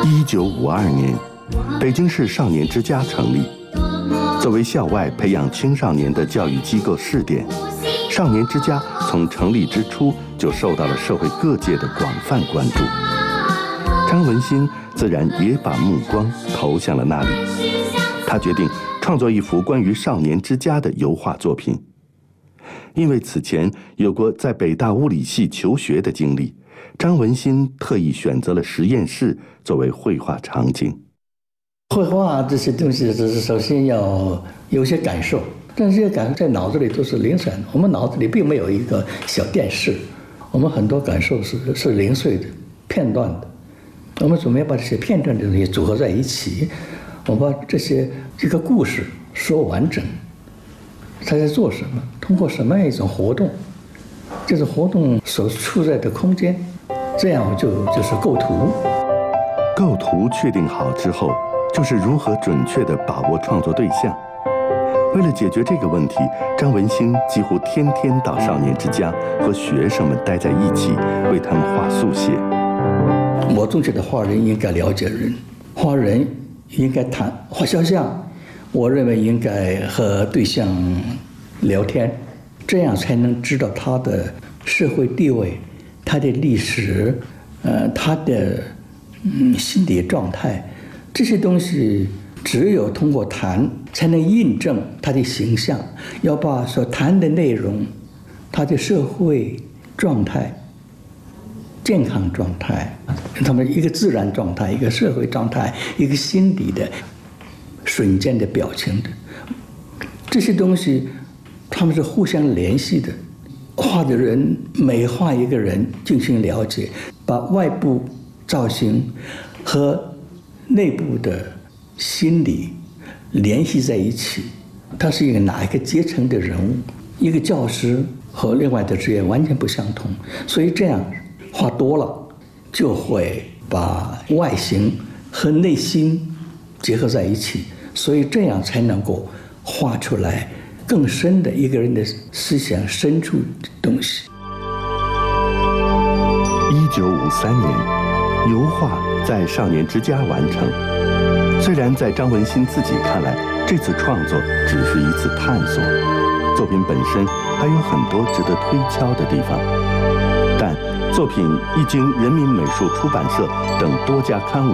1952年，北京市少年之家成立，作为校外培养青少年的教育机构试点，少年之家从成立之初就受到了社会各界的广泛关注。张文新自然也把目光投向了那里，他决定创作一幅关于少年之家的油画作品。因为此前有过在北大物理系求学的经历，张文新特意选择了实验室作为绘画场景。 绘画这些东西，就是首先要有些感受，但是这些感受在脑子里都是零散的。我们脑子里并没有一个小电视，我们很多感受是零碎的、片段的。我们准备把这些片段的东西组合在一起，我把这个故事说完整。他在做什么？通过什么样一种活动？这种活动所处在的空间，这样就是构图。 构图确定好之后，就是如何准确地把握创作对象。为了解决这个问题，张文新几乎天天到少年之家和学生们待在一起，为他们画速写。 我总觉得画人应该了解人，画人应该画肖像。我认为应该和对象聊天，这样才能知道他的社会地位、他的历史、他的心理状态。这些东西只有通过谈，才能印证他的形象。要把所谈的内容，他的社会状态、健康状态，他们一个自然状态、一个社会状态、一个心理的瞬间的表情的，这些东西他们是互相联系的。画的人每画一个人进行了解，把外部造型和内部的心理联系在一起。他是哪一个阶层的人物？一个教师和另外的职业完全不相同，所以这样画多了，就会把外形和内心结合在一起，所以这样才能够画出来更深的一个人的思想深处的东西。 1953年，油画在少年之家完成。虽然在张文新自己看来，这次创作只是一次探索，作品本身还有很多值得推敲的地方，但作品一经人民美术出版社等多家刊物